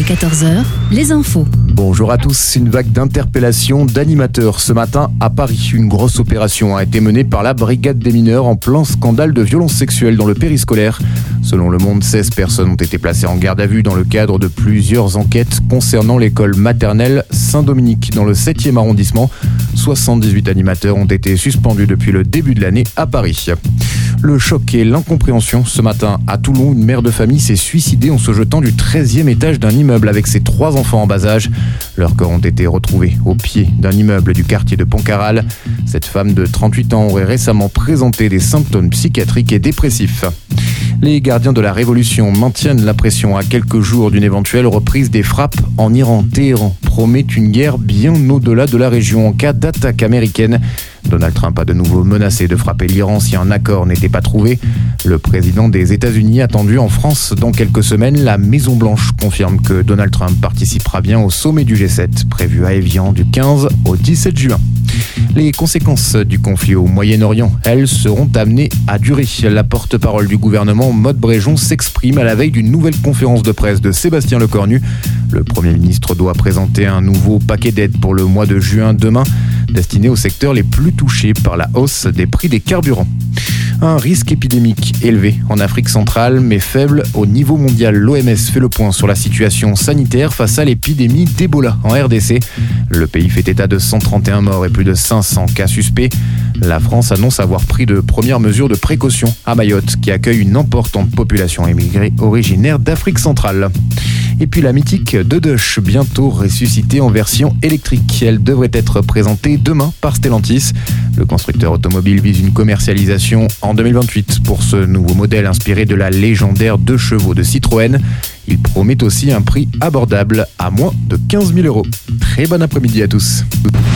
14h, les infos. Bonjour à tous. Une vague d'interpellations d'animateurs ce matin à Paris. Une grosse opération a été menée par la brigade des mineurs en plein scandale de violences sexuelles dans le périscolaire. Selon Le Monde, 16 personnes ont été placées en garde à vue dans le cadre de plusieurs enquêtes concernant l'école maternelle Saint-Dominique dans le 7e arrondissement. 78 animateurs ont été suspendus depuis le début de l'année à Paris. Le choc et l'incompréhension ce matin à Toulon, une mère de famille s'est suicidée en se jetant du 13e étage d'un immeuble avec ses 3 enfants en bas âge. Leurs corps ont été retrouvés au pied d'un immeuble du quartier de Pontcarral. Cette femme de 38 ans aurait récemment présenté des symptômes psychiatriques et dépressifs. Les gardiens de la Révolution maintiennent la pression à quelques jours d'une éventuelle reprise des frappes en Iran. Téhéran promet une guerre bien au-delà de la région en cas d'attaque américaine. Donald Trump a de nouveau menacé de frapper l'Iran si un accord n'était pas trouvé. Le président des États-Unis attendu en France dans quelques semaines, la Maison-Blanche confirme que Donald Trump participera bien au sommet du G7 prévu à Évian du 15 au 17 juin. Les conséquences du conflit au Moyen-Orient, elles, seront amenées à durer. La porte-parole du gouvernement, Maud Bréjon, s'exprime à la veille d'une nouvelle conférence de presse de Sébastien Lecornu. Le Premier ministre doit présenter un nouveau paquet d'aides pour le mois de juin demain, destiné aux secteurs les plus touchés par la hausse des prix des carburants. Un risque épidémique élevé en Afrique centrale, mais faible au niveau mondial. L'OMS fait le point sur la situation sanitaire face à l'épidémie d'Ebola en RDC. Le pays fait état de 131 morts et plus de 500 cas suspects. La France annonce avoir pris de premières mesures de précaution à Mayotte, qui accueille une importante population émigrée originaire d'Afrique centrale. Et puis la mythique Dedoche, bientôt ressuscitée en version électrique. Elle devrait être présentée demain par Stellantis. Le constructeur automobile vise une commercialisation en 2028 pour ce nouveau modèle inspiré de la légendaire 2 chevaux de Citroën. Il promet aussi un prix abordable à moins de 15 000 €. Très bon après-midi à tous.